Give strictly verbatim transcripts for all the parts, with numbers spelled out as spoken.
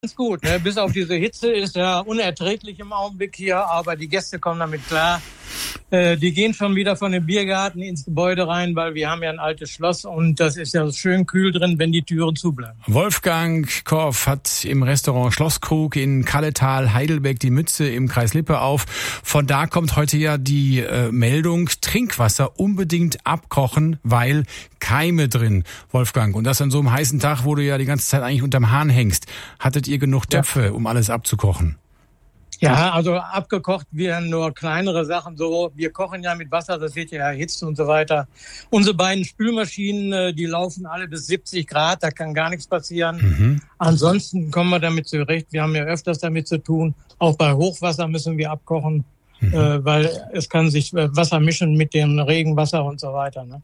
Ganz gut, ne? Bis auf diese Hitze ist ja unerträglich im Augenblick hier, aber die Gäste kommen damit klar. Äh, die gehen schon wieder von dem Biergarten ins Gebäude rein, weil wir haben ja ein altes Schloss und das ist ja schön kühl drin, wenn die Türen zubleiben. Wolfgang Korff hat im Restaurant Schlosskrug in Kalletal, Heidelberg die Mütze im Kreis Lippe auf. Von da kommt heute ja die äh, Meldung, Trinkwasser unbedingt abkochen, weil Keime drin, Wolfgang. Und das an so einem heißen Tag, wo du ja die ganze Zeit eigentlich unterm Hahn hängst. Hattet ihr genug Töpfe, ja, um alles abzukochen? Ja, also abgekocht werden nur kleinere Sachen so. Wir kochen ja mit Wasser, das wird ja erhitzt und so weiter. Unsere beiden Spülmaschinen, die laufen alle bis siebzig Grad, da kann gar nichts passieren. Mhm. Ansonsten kommen wir damit zurecht. Wir haben ja öfters damit zu tun. Auch bei Hochwasser müssen wir abkochen. Mhm. Äh, weil es kann sich Wasser mischen mit dem Regenwasser und so weiter. Ne?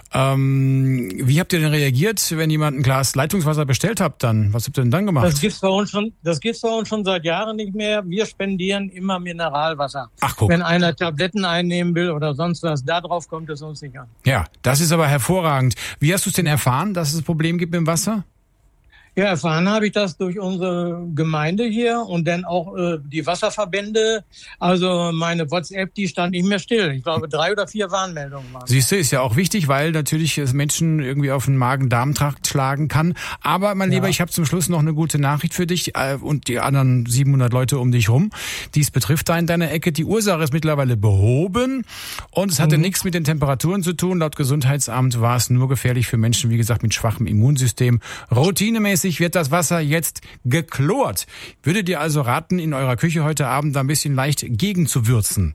Ähm, wie habt ihr denn reagiert, wenn jemand ein Glas Leitungswasser bestellt habt dann? Was habt ihr denn dann gemacht? Das gibt's bei uns schon, das gibt's bei uns schon seit Jahren nicht mehr. Wir spendieren immer Mineralwasser. Ach, guck. Wenn einer Tabletten einnehmen will oder sonst was, da drauf kommt es uns nicht an. Ja, das ist aber hervorragend. Wie hast du es denn erfahren, dass es ein Problem gibt mit dem Wasser? Ja, erfahren habe ich das durch unsere Gemeinde hier und dann auch äh, die Wasserverbände. Also meine WhatsApp, die stand nicht mehr still. Ich glaube, drei oder vier Warnmeldungen waren. Siehst du, ist ja auch wichtig, weil natürlich es Menschen irgendwie auf den Magen-Darm-Trakt schlagen kann. Aber mein ja. Lieber, ich habe zum Schluss noch eine gute Nachricht für dich äh, und die anderen siebenhundert Leute um dich rum. Dies betrifft da in deiner Ecke. Die Ursache ist mittlerweile behoben und es hatte mhm. nichts mit den Temperaturen zu tun. Laut Gesundheitsamt war es nur gefährlich für Menschen, wie gesagt, mit schwachem Immunsystem. Routinemäßig wird das Wasser jetzt geklort. Würdet ihr also raten, in eurer Küche heute Abend da ein bisschen leicht gegenzuwürzen?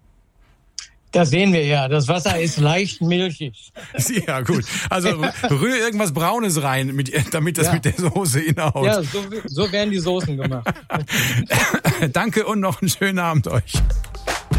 Das sehen wir ja. Das Wasser ist leicht milchig. Ja, gut. Also rühr irgendwas Braunes rein, mit, damit das ja. mit der Soße inhaut. Ja, so, so werden die Soßen gemacht. Danke und noch einen schönen Abend euch.